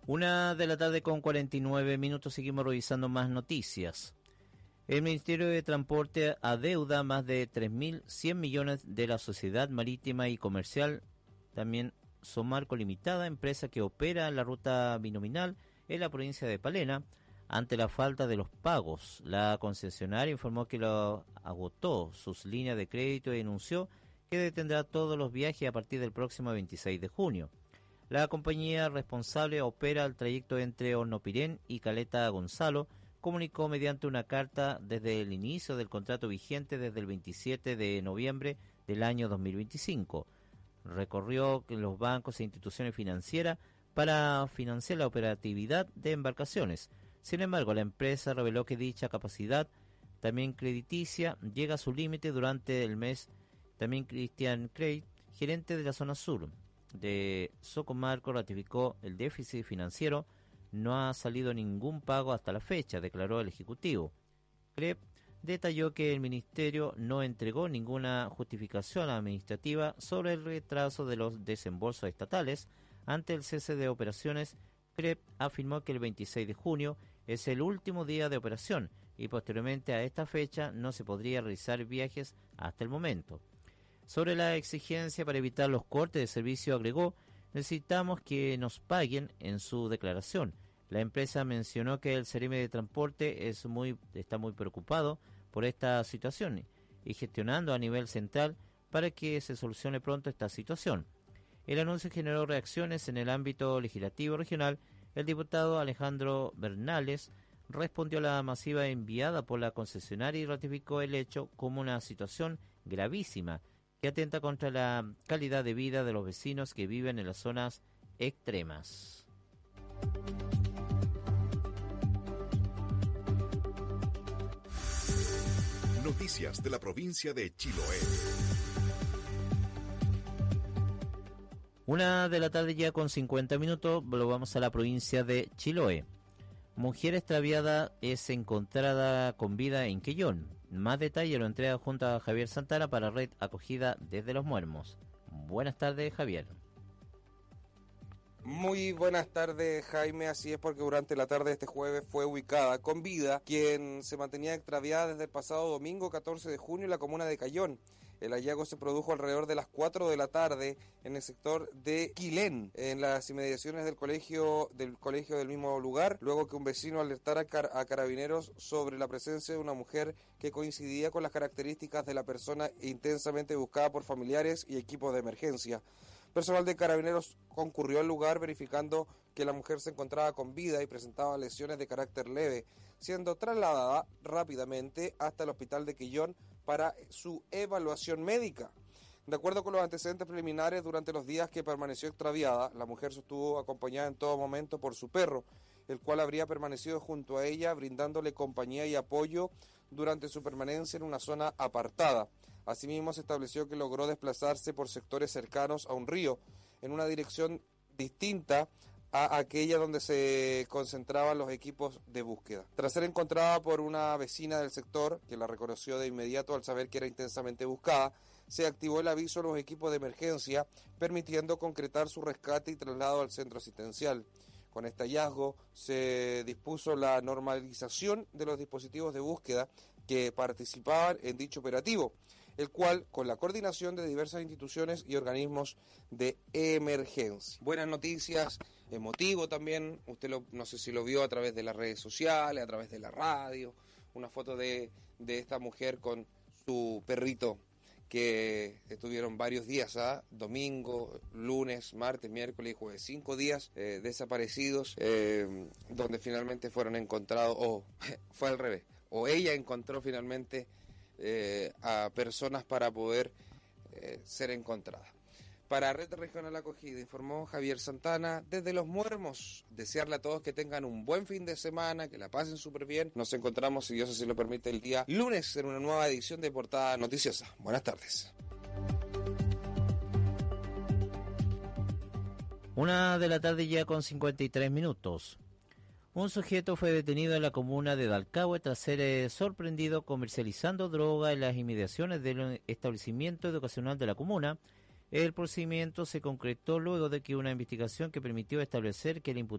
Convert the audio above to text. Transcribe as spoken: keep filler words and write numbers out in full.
Una de la tarde con cuarenta y nueve minutos, seguimos revisando más noticias. El Ministerio de Transporte adeuda más de tres mil cien millones de la Sociedad Marítima y Comercial, también Somarco Limitada, empresa que opera la ruta binominal en la provincia de Palena, ante la falta de los pagos. La concesionaria informó que lo agotó sus líneas de crédito y denunció que detendrá todos los viajes a partir del próximo veintiséis de junio. La compañía responsable opera el trayecto entre Hornopirén y Caleta Gonzalo, comunicó mediante una carta desde el inicio del contrato vigente desde el veintisiete de noviembre del año dos mil veinticinco. Recorrió los bancos e instituciones financieras para financiar la operatividad de embarcaciones. Sin embargo, la empresa reveló que dicha capacidad, también crediticia, llega a su límite durante el mes. También Cristian Crey, gerente de la zona sur de Socomarco, ratificó el déficit financiero. No ha salido ningún pago hasta la fecha, declaró el ejecutivo. Crep detalló que el ministerio no entregó ninguna justificación administrativa sobre el retraso de los desembolsos estatales. Ante el cese de operaciones, Crep afirmó que el veintiséis de junio es el último día de operación y posteriormente a esta fecha no se podría realizar viajes hasta el momento. Sobre la exigencia para evitar los cortes de servicio, agregó: necesitamos que nos paguen. En su declaración, la empresa mencionó que el Ceremi de Transporte es muy, está muy preocupado por esta situación y gestionando a nivel central para que se solucione pronto esta situación. El anuncio generó reacciones en el ámbito legislativo regional. El diputado Alejandro Bernales respondió a la masiva enviada por la concesionaria y ratificó el hecho como una situación gravísima que atenta contra la calidad de vida de los vecinos que viven en las zonas extremas. Noticias de la provincia de Chiloé. Una de la tarde ya con cincuenta minutos, volvamos a la provincia de Chiloé. Mujer extraviada es encontrada con vida en Quellón. Más detalle lo entrega junto a Javier Santana para Red Acogida desde Los Muermos. Buenas tardes, Javier. Muy buenas tardes, Jaime. Así es, porque durante la tarde de este jueves fue ubicada con vida quien se mantenía extraviada desde el pasado domingo catorce de junio en la comuna de Cayón. El hallazgo se produjo alrededor de las cuatro de la tarde en el sector de Quilén, en las inmediaciones del colegio del colegio del mismo lugar, luego que un vecino alertara a carabineros sobre la presencia de una mujer que coincidía con las características de la persona intensamente buscada por familiares y equipos de emergencia. Personal de carabineros concurrió al lugar verificando que la mujer se encontraba con vida y presentaba lesiones de carácter leve, siendo trasladada rápidamente hasta el hospital de Quillón para su evaluación médica. De acuerdo con los antecedentes preliminares, durante los días que permaneció extraviada, la mujer estuvo acompañada en todo momento por su perro, el cual habría permanecido junto a ella, brindándole compañía y apoyo durante su permanencia en una zona apartada. Asimismo, se estableció que logró desplazarse por sectores cercanos a un río, en una dirección distinta a aquella donde se concentraban los equipos de búsqueda. Tras ser encontrada por una vecina del sector, que la reconoció de inmediato al saber que era intensamente buscada, se activó el aviso a los equipos de emergencia, permitiendo concretar su rescate y traslado al centro asistencial. Con este hallazgo se dispuso la normalización de los dispositivos de búsqueda que participaban en dicho operativo, el cual con la coordinación de diversas instituciones y organismos de emergencia. Buenas noticias, emotivo también, usted lo, no sé si lo vio a través de las redes sociales, a través de la radio, una foto de, de esta mujer con su perrito, que estuvieron varios días, ¿ah? domingo, lunes, martes, miércoles y jueves, cinco días eh, desaparecidos, eh, donde finalmente fueron encontrados, o fue al revés, o ella encontró finalmente eh, a personas para poder eh, ser encontradas. Para Red Regional Acogida, informó Javier Santana desde Los Muermos. Desearle a todos que tengan un buen fin de semana, que la pasen súper bien. Nos encontramos, si Dios así lo permite, el día lunes en una nueva edición de Portada Noticiosa. Buenas tardes. Una de la tarde ya con cincuenta y tres minutos. Un sujeto fue detenido en la comuna de Dalcahue tras ser eh, sorprendido comercializando droga en las inmediaciones del establecimiento educacional de la comuna. El procedimiento se concretó luego de que una investigación que permitió establecer que el imputado